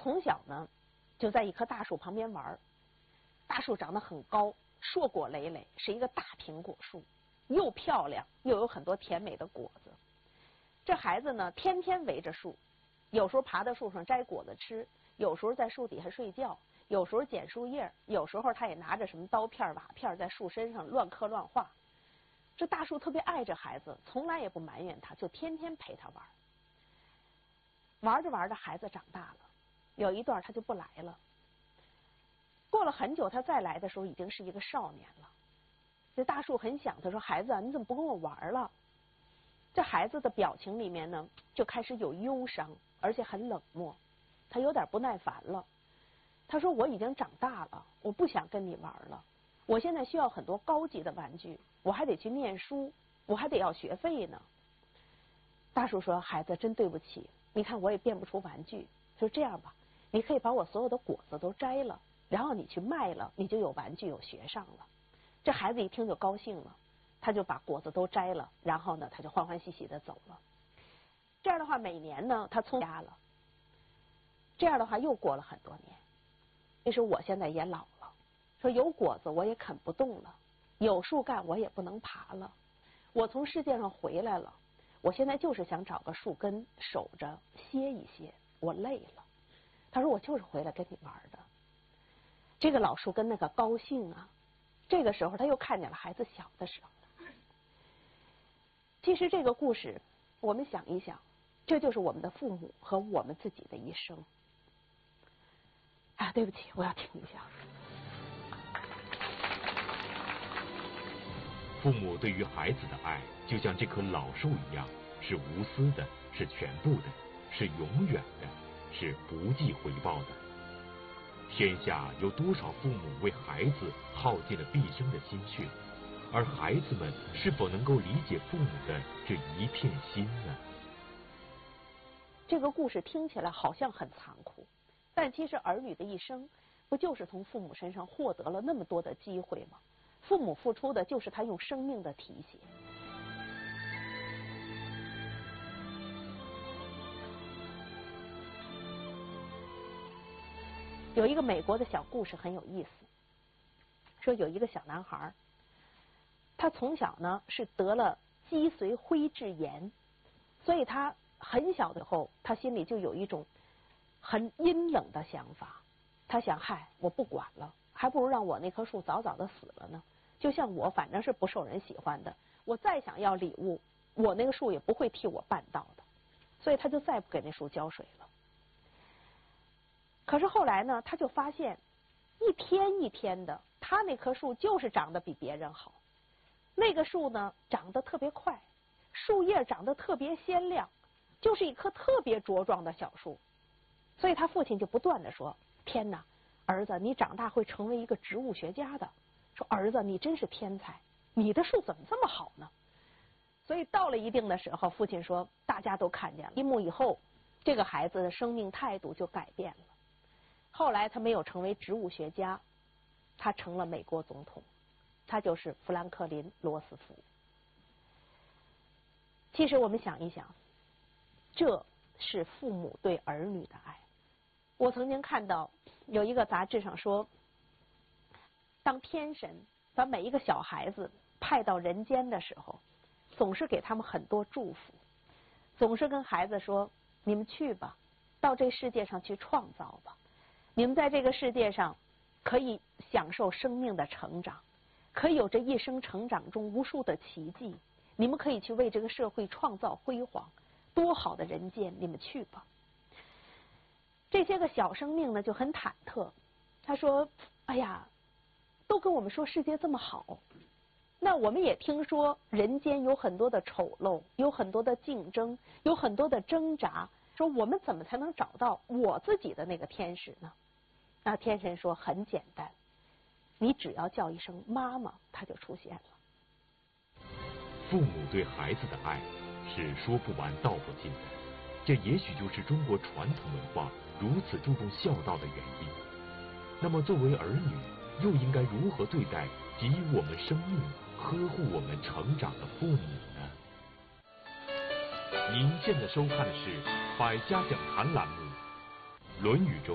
从小呢就在一棵大树旁边玩，大树长得很高，硕果累累，是一个大苹果树，又漂亮又有很多甜美的果子。这孩子呢天天围着树，有时候爬到树上摘果子吃，有时候在树底下睡觉，有时候捡树叶，有时候他也拿着什么刀片瓦片在树身上乱刻乱画。这大树特别爱这孩子，从来也不埋怨他，就天天陪他玩。玩着玩着孩子长大了，有一段他就不来了。过了很久他再来的时候已经是一个少年了。这大树很想他，说孩子你怎么不跟我玩了？这孩子的表情里面呢就开始有忧伤，而且很冷漠，他有点不耐烦了。他说我已经长大了，我不想跟你玩了，我现在需要很多高级的玩具，我还得去念书，我还得要学费呢。大树说孩子真对不起，你看我也变不出玩具，就这样吧，你可以把我所有的果子都摘了，然后你去卖了，你就有玩具有学上了。这孩子一听就高兴了，他就把果子都摘了，然后呢他就欢欢喜喜的走了。这样的话每年呢他从家了，这样的话又过了很多年。其实我现在也老了，说有果子我也啃不动了，有树干我也不能爬了，我从世界上回来了，我现在就是想找个树根守着歇一歇，我累了。他说我就是回来跟你玩的。这个老树根那个高兴啊，这个时候他又看见了孩子小的时候。其实这个故事我们想一想，这就是我们的父母和我们自己的一生。对不起，我要停一下。 父母对于孩子的爱就像这棵老树一样，是无私的，是全部的，是永远的，是不计回报的。天下有多少父母为孩子耗尽了毕生的心血，而孩子们是否能够理解父母的这一片心呢？ 这个故事听起来好像很残酷，但其实儿女的一生不就是从父母身上获得了那么多的机会吗？父母付出的就是他用生命的提携。有一个美国的小故事很有意思，说有一个小男孩，他从小呢是得了脊髓灰质炎，所以他很小的时候他心里就有一种很阴冷的想法。他想我不管了，还不如让我那棵树早早的死了呢。就像我反正是不受人喜欢的，我再想要礼物，我那个树也不会替我办到的。所以他就再不给那树浇水了。可是后来呢，他就发现一天一天的，他那棵树就是长得比别人好。那个树呢长得特别快，树叶长得特别鲜亮，就是一棵特别茁壮的小树。所以他父亲就不断的说，天哪，儿子你长大会成为一个植物学家的，说儿子你真是天才，你的树怎么这么好呢？所以到了一定的时候，父亲说大家都看见了，一幕以后这个孩子的生命态度就改变了。后来他没有成为植物学家，他成了美国总统，他就是富兰克林·罗斯福。其实我们想一想，这是父母对儿女的爱。我曾经看到有一个杂志上说，当天神把每一个小孩子派到人间的时候，总是给他们很多祝福，总是跟孩子说，你们去吧，到这世界上去创造吧，你们在这个世界上可以享受生命的成长，可以有这一生成长中无数的奇迹，你们可以去为这个社会创造辉煌，多好的人间，你们去吧。这些个小生命呢就很忐忑，他说哎呀，都跟我们说世界这么好，那我们也听说人间有很多的丑陋，有很多的竞争，有很多的挣扎，说我们怎么才能找到我自己的那个天使呢？那天神说很简单，你只要叫一声妈妈，它就出现了。 父母对孩子的爱是说不完道不尽的，这也许就是中国传统文化如此注重孝道的原因。那么作为儿女，又应该如何对待给予我们生命、呵护我们成长的父母呢？您现在收看的是《百家讲坛》栏目，《论语》中